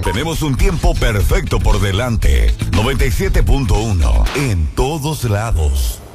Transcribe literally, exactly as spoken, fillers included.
Tenemos un tiempo perfecto por delante. noventa y siete punto uno en todos lados.